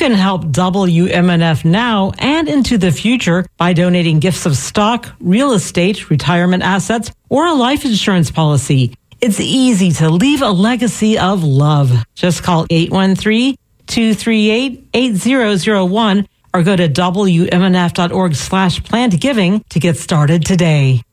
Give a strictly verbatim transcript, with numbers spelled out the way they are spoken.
can help W M N F now and into the future by donating gifts of stock, real estate, retirement assets, or a life insurance policy. It's easy to leave a legacy of love. Just call eight one three, two three eight, eight zero zero one or go to W M N F dot org slash planned giving to get started today.